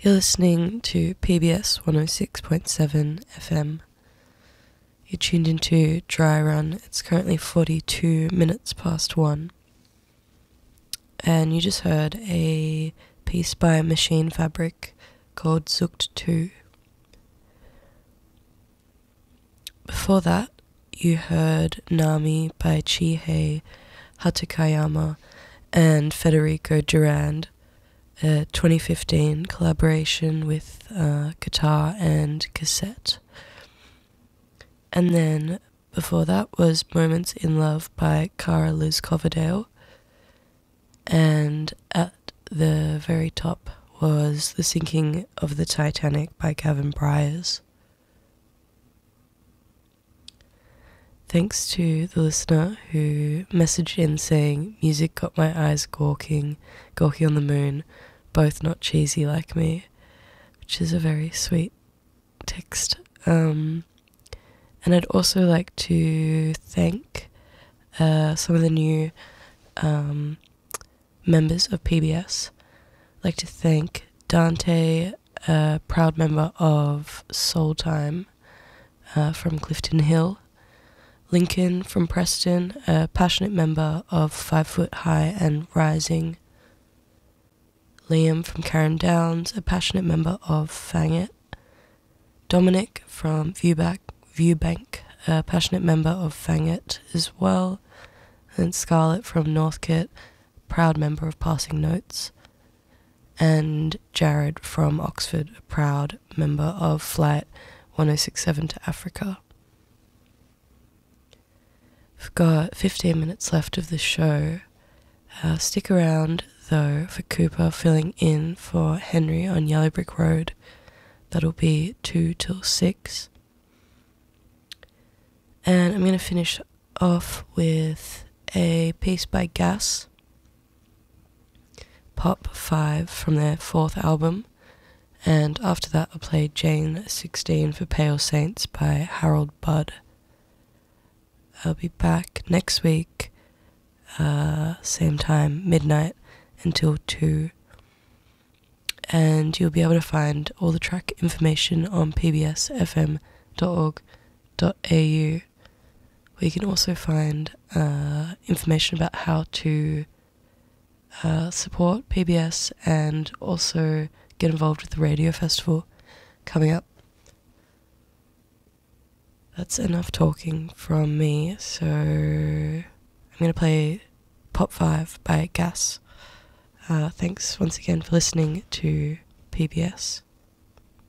You're listening to PBS 106.7 FM. You're tuned into Dry Run. It's currently 42 minutes past 1. And you just heard a piece by Machine Fabric called Zucht 2. Before that, you heard Nami by Chihei Hatakayama and Federico Durand, a 2015 collaboration with guitar and cassette. And then before that was Moments in Love by Cara Liz Coverdale. And at the very top was The Sinking of the Titanic by Gavin Bryars. Thanks to the listener who messaged in saying music got my eyes gawking on the moon, both not cheesy like me, which is a very sweet text. And I'd also like to thank some of the new members of PBS. I'd like to thank Dante, a proud member of Soul Time from Clifton Hill, Lincoln from Preston, a passionate member of 5 Foot High and Rising, Liam from Carron Downs, a passionate member of Fangit, Dominic from Viewbank, a passionate member of Fangit as well, and Scarlett from Northcote, proud member of Passing Notes, and Jared from Oxford, a proud member of Flight 1067 to Africa. We've got 15 minutes left of the show. Stick around, though, for Cooper filling in for Henry on Yellow Brick Road. That'll be 2 till 6. And I'm going to finish off with a piece by Gas, Pop 5 from their 4th album. And after that I'll play Jane 16 for Pale Saints by Harold Budd. I'll be back next week, same time, midnight until 2. And you'll be able to find all the track information on pbsfm.org.au, where you can also find information about how to support PBS and also get involved with the radio festival coming up. That's enough talking from me, so I'm going to play Pop 5 by Gas. Thanks once again for listening to PBS.